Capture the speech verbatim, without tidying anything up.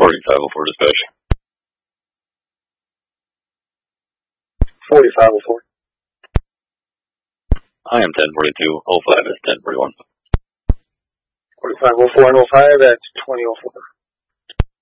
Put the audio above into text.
Reporting five oh four dispatch. forty-five oh four. I am ten forty-two oh five is ten forty-one. forty-five oh four and oh five, that's twenty oh four.